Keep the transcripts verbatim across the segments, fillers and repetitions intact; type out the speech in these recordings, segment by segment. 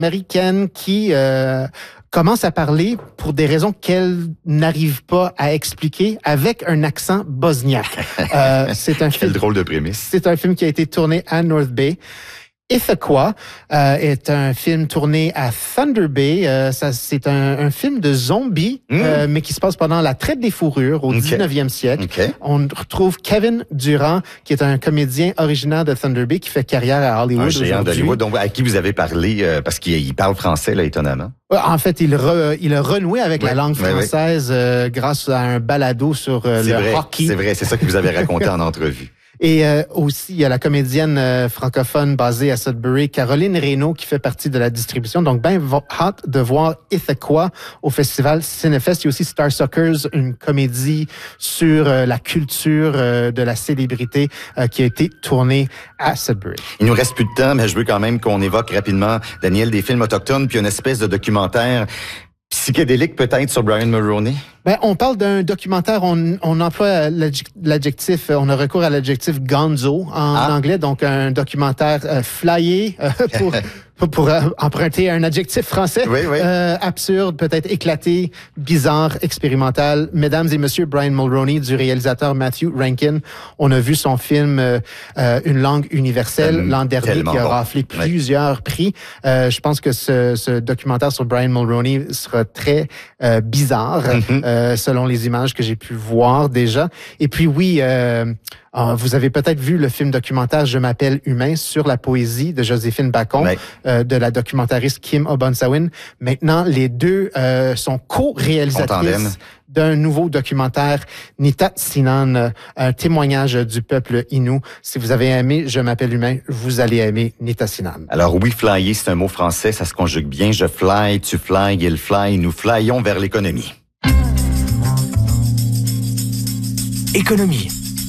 américaine qui euh, commence à parler pour des raisons qu'elle n'arrive pas à expliquer avec un accent bosniaque. Euh, c'est un Quel film, drôle de prémisse. C'est un film qui a été tourné à North Bay. Ithaca euh, est un film tourné à Thunder Bay. Euh, ça, c'est un, un film de zombies, mm. euh, mais qui se passe pendant la traite des fourrures au okay. dix-neuvième siècle. Okay. On retrouve Kevin Durant, qui est un comédien originaire de Thunder Bay, qui fait carrière à Hollywood. Un géant d'Hollywood, donc à qui vous avez parlé, euh, parce qu'il parle français, là, étonnamment. En fait, il, re, il a renoué avec oui, la langue française oui, oui. Euh, grâce à un balado sur euh, le vrai, hockey. C'est vrai, c'est ça que vous avez raconté en entrevue. Et euh, aussi, il y a la comédienne euh, francophone basée à Sudbury, Caroline Reynaud, qui fait partie de la distribution. Donc, ben hâte de voir Ithaca au festival Cinefest. Il y a aussi Star Suckers, une comédie sur euh, la culture euh, de la célébrité euh, qui a été tournée à Sudbury. Il nous reste plus de temps, mais je veux quand même qu'on évoque rapidement, Daniel, des films autochtones, puis une espèce de documentaire psychédélique peut-être sur Brian Mulroney? Ben, on parle d'un documentaire, on, on emploie l'adjectif, on a recours à l'adjectif gonzo en ah. anglais, donc un documentaire euh, flyé euh, pour... pour euh, emprunter un adjectif français, oui, oui. Euh, absurde, peut-être éclaté, bizarre, expérimental. Mesdames et messieurs, Brian Mulroney, du réalisateur Matthew Rankin. On a vu son film euh, euh, Une langue universelle l'an dernier, qui a raflé bon. plusieurs oui. prix. Euh, je pense que ce, ce documentaire sur Brian Mulroney sera très euh, bizarre, mm-hmm. euh, selon les images que j'ai pu voir déjà. Et puis oui, euh, euh, vous avez peut-être vu le film documentaire Je m'appelle humain sur la poésie de Joséphine Bacon. Oui. Euh, de la documentariste Kim Obonsawin. Maintenant, les deux euh, sont co-réalisatrices d'un nouveau documentaire, Nitassinan, un témoignage du peuple Innu. Si vous avez aimé Je m'appelle humain, vous allez aimer Nitassinan. Alors oui, flyer, c'est un mot français, ça se conjugue bien. Je fly, tu fly, il fly, nous flyons vers l'économie. Économie.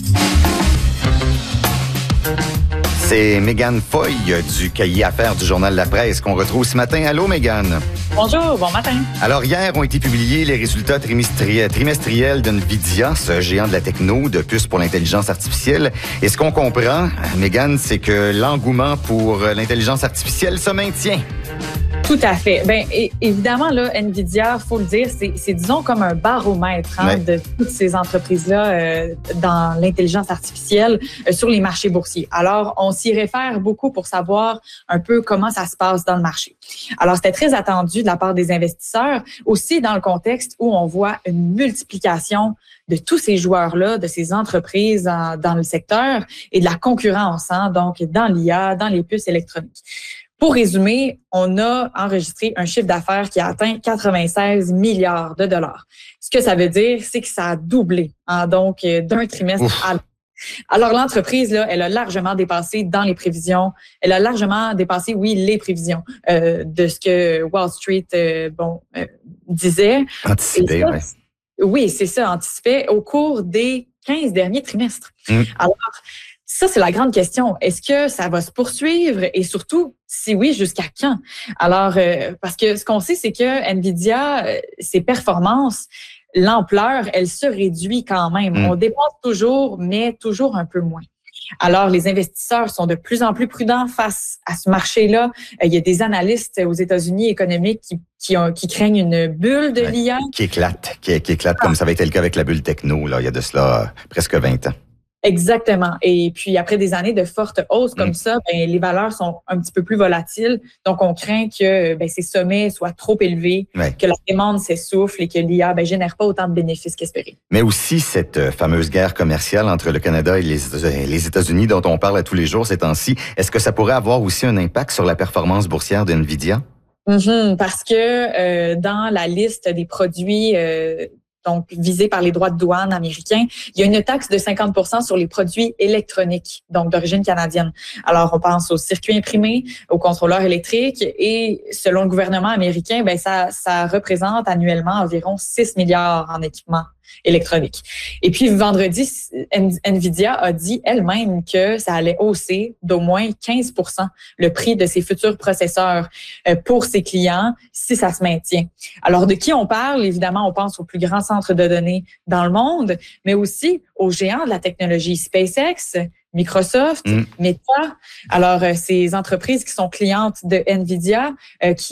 C'est Mégane Foy du cahier Affaires du Journal La Presse qu'on retrouve ce matin. Allô, Mégane. Bonjour, bon matin. Alors, hier ont été publiés les résultats trimestriels, trimestriels d'NVIDIA, ce géant de la techno, de puces pour l'intelligence artificielle. Et ce qu'on comprend, Mégane, c'est que l'engouement pour l'intelligence artificielle se maintient. Tout à fait. Bien, évidemment, là, NVIDIA, faut le dire, c'est, c'est disons comme un baromètre hein, ouais. de toutes ces entreprises-là euh, dans l'intelligence artificielle euh, sur les marchés boursiers. Alors, on s'y réfère beaucoup pour savoir un peu comment ça se passe dans le marché. Alors, c'était très attendu de la part des investisseurs, aussi dans le contexte où on voit une multiplication de tous ces joueurs-là, de ces entreprises en, dans le secteur et de la concurrence, hein, donc dans l'I A, dans les puces électroniques. Pour résumer, on a enregistré un chiffre d'affaires qui a atteint quatre-vingt-seize milliards de dollars. Ce que ça veut dire, c'est que ça a doublé, hein, donc d'un trimestre Ouf. à l'autre. Alors, l'entreprise, là, elle a largement dépassé dans les prévisions. Elle a largement dépassé, oui, les prévisions euh, de ce que Wall Street, euh, bon, euh, disait. Anticipé, oui. Oui, c'est ça, anticipé au cours des quinze derniers trimestres. Mmh. Alors, ça, c'est la grande question. Est-ce que ça va se poursuivre et surtout, si oui, jusqu'à quand? Alors, euh, parce que ce qu'on sait, c'est que NVIDIA, euh, ses performances, l'ampleur, elle se réduit quand même. Mmh. On dépense toujours, mais toujours un peu moins. Alors, les investisseurs sont de plus en plus prudents face à ce marché-là. Euh, il y a des analystes aux États-Unis économiques qui qui, ont, qui craignent une bulle de ouais, l'I A. Qui éclate, qui, qui éclate ah. comme ça avait été le cas avec la bulle techno, là, il y a de cela euh, presque vingt ans. Exactement. Et puis, après des années de fortes hausses comme mmh. ça, ben, les valeurs sont un petit peu plus volatiles. Donc, on craint que ben, ces sommets soient trop élevés, ouais. que la demande s'essouffle et que l'I A ben, génère pas autant de bénéfices qu'espéré. Mais aussi, cette fameuse guerre commerciale entre le Canada et les, les États-Unis dont on parle à tous les jours ces temps-ci, est-ce que ça pourrait avoir aussi un impact sur la performance boursière de NVIDIA? Mmh, parce que euh, dans la liste des produits... Euh, donc visé par les droits de douane américains, il y a une taxe de cinquante pour cent sur les produits électroniques, donc d'origine canadienne. Alors, on pense aux circuits imprimés, aux contrôleurs électriques et selon le gouvernement américain, ben ça, ça représente annuellement environ six milliards en équipements électroniques. Et puis, vendredi, NVIDIA a dit elle-même que ça allait hausser d'au moins quinze pour cent le prix de ses futurs processeurs pour ses clients si ça se maintient. Alors, de qui on parle? Évidemment, on pense aux plus grands centres de données dans le monde, mais aussi aux géants de la technologie SpaceX, Microsoft, mm. Meta. Alors, euh, ces entreprises qui sont clientes de NVIDIA, euh, qui